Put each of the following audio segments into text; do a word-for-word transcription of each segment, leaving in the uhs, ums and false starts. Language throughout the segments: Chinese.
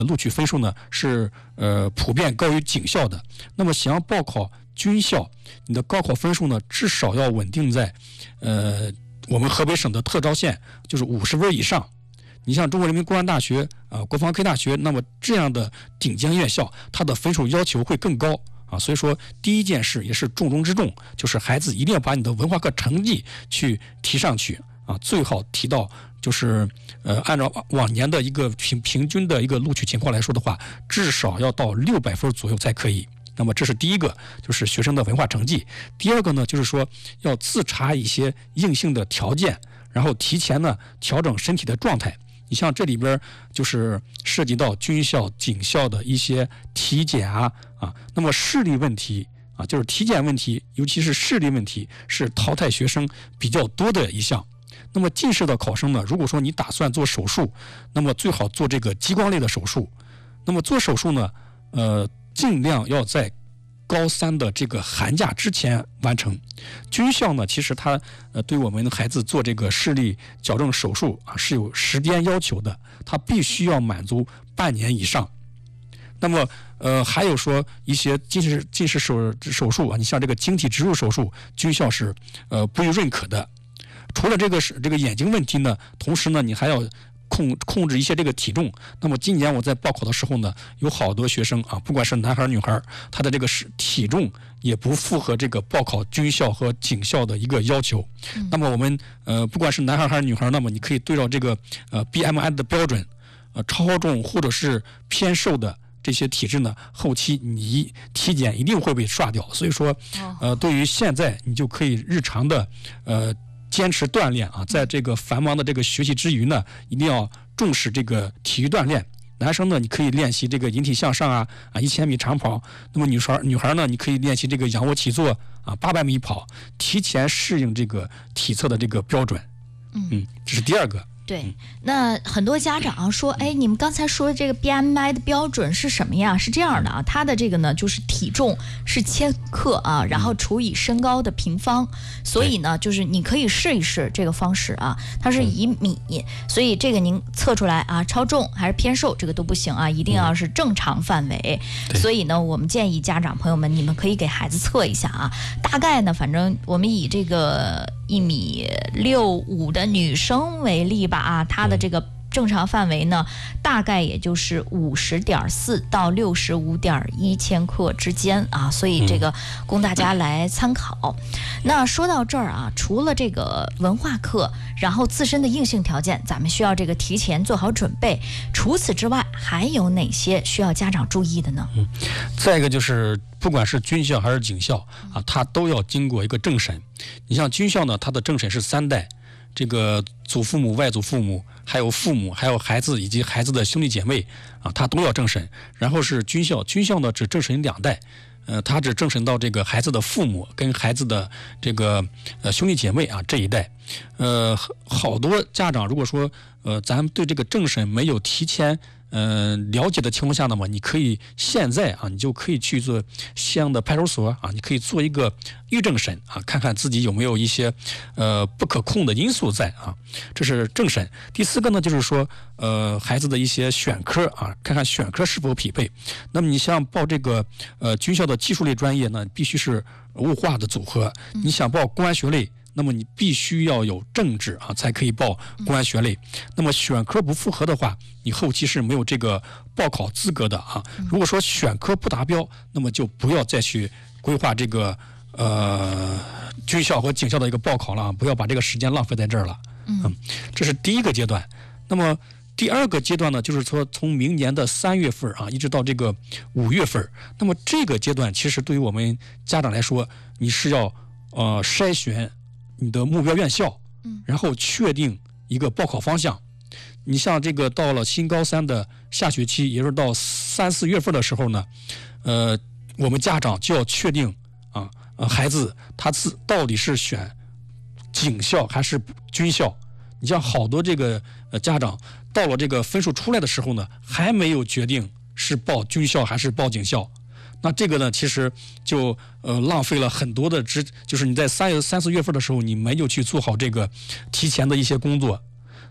录取分数呢是呃普遍高于警校的。那么想要报考军校，你的高考分数呢至少要稳定在呃我们河北省的特招线，就是五十分以上。你像中国人民公安大学啊、呃、国防科技大学，那么这样的顶尖院校，它的分数要求会更高啊。所以说第一件事也是重中之重，就是孩子一定要把你的文化课成绩去提上去啊，最好提到就是呃按照往年的一个平平均的一个录取情况来说的话，至少要到六百分左右才可以。那么这是第一个，就是学生的文化成绩。第二个呢，就是说要自查一些硬性的条件，然后提前呢调整身体的状态。你像这里边就是涉及到军校、警校的一些体检啊啊，那么视力问题啊，就是体检问题，尤其是视力问题是淘汰学生比较多的一项。那么近视的考生呢，如果说你打算做手术，那么最好做这个激光类的手术。那么做手术呢，呃，尽量要在高三的这个寒假之前完成。军校呢，其实它呃对我们的孩子做这个视力矫正手术啊是有时间要求的，它必须要满足半年以上。那么呃还有说一些近视近视手手术啊，你像这个晶体植入手术，军校是呃不予认可的。除了这个是这个眼睛问题呢，同时呢你还要控控制一些这个体重。那么今年我在报考的时候呢，有好多学生啊，不管是男孩女孩，他的这个是体重也不符合这个报考军校和警校的一个要求。嗯、那么我们呃不管是男孩还是女孩，那么你可以对照这个呃 B M I 的标准，呃超重或者是偏瘦的这些体质呢，后期你体检一定会被刷掉。所以说呃对于现在你就可以日常的呃坚持锻炼啊，在这个繁忙的这个学习之余呢，一定要重视这个体育锻炼。男生呢，你可以练习这个引体向上啊啊一千米长跑。那么女孩女孩呢，你可以练习这个仰卧起坐啊八百米跑，提前适应这个体测的这个标准。嗯，这是第二个。 对，那很多家长说，哎，你们刚才说的这个 B M I 的标准是什么呀？是这样的啊，它的这个呢，就是体重是千克啊，然后除以身高的平方，所以呢，就是你可以试一试这个方式啊，它是以米，所以这个您测出来啊，超重还是偏瘦，这个都不行啊，一定要是正常范围。所以呢，我们建议家长朋友们，你们可以给孩子测一下啊，大概呢，反正我们以这个一米六五的女生为例吧。啊，它的这个正常范围呢，大概也就是五十点四到六十五点一千克之间啊，所以这个供大家来参考。那说到这儿啊，除了这个文化课，然后自身的硬性条件，咱们需要这个提前做好准备。除此之外，还有哪些需要家长注意的呢？ 嗯，再一个就是不管是军校还是警校啊，它都要经过一个政审。你像军校呢，它的政审是三代。这个祖父母、外祖父母，还有父母，还有孩子以及孩子的兄弟姐妹啊，他都要政审。然后是军校，军校呢只政审两代，呃，他只政审到这个孩子的父母跟孩子的这个呃兄弟姐妹啊这一代。呃，好多家长如果说呃咱对这个政审没有提前呃了解的情况下呢嘛，你可以现在啊，你就可以去做相应的派出所啊，你可以做一个预政审啊，看看自己有没有一些呃不可控的因素在啊，这是政审。第四个呢，就是说呃孩子的一些选科啊，看看选科是否匹配。那么你像报这个呃军校的技术类专业呢，必须是物化的组合。你想报公安学类，那么你必须要有政治啊，才可以报公安学类。那么选科不符合的话，你后期是没有这个报考资格的啊。如果说选科不达标，那么就不要再去规划这个呃军校和警校的一个报考了啊，不要把这个时间浪费在这儿了。嗯，这是第一个阶段。那么第二个阶段呢，就是说从明年的三月份啊，一直到这个五月份，那么这个阶段其实对于我们家长来说，你是要呃筛选你的目标院校，然后确定一个报考方向。你像这个到了新高三的下学期，也就是到三四月份的时候呢，呃，我们家长就要确定啊，呃，孩子他自到底是选警校还是军校。你像好多这个呃家长到了这个分数出来的时候呢，还没有决定是报军校还是报警校。那这个呢，其实就呃浪费了很多的之，就是你在三月三四月份的时候，你没有去做好这个提前的一些工作。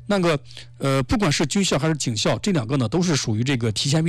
那个呃，不管是军校还是警校，这两个呢都是属于这个提前。